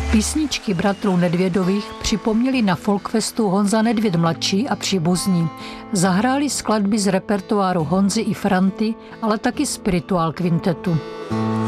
Písničky bratrů Nedvědových připomněli na Folkfestu Honza Nedvěd mladší a příbuzní. Zahráli skladby z repertoáru Honzy i Franty, ale taky spirituál kvintetu.